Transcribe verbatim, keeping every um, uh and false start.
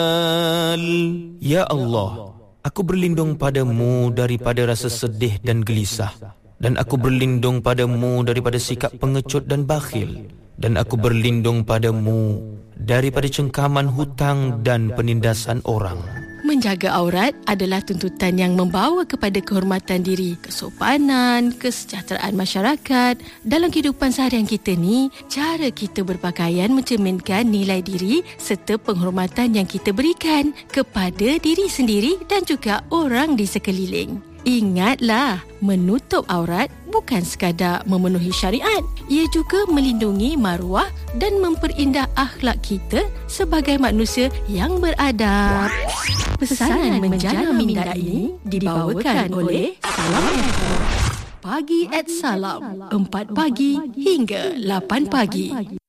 Ya Allah, aku berlindung padamu daripada rasa sedih dan gelisah, dan aku berlindung padamu daripada sikap pengecut dan bakhil, dan aku berlindung padamu daripada cengkaman hutang dan penindasan orang. Menjaga aurat adalah tuntutan yang membawa kepada kehormatan diri, kesopanan, kesejahteraan masyarakat. Dalam kehidupan seharian kita ni, cara kita berpakaian mencerminkan nilai diri serta penghormatan yang kita berikan kepada diri sendiri dan juga orang di sekeliling. Ingatlah, menutup aurat bukan sekadar memenuhi syariat. Ia juga melindungi maruah dan memperindah akhlak kita sebagai manusia yang beradab. Pesanan menjana minda ini dibawakan oleh Salam Pagi at Salam, empat pagi hingga lapan pagi.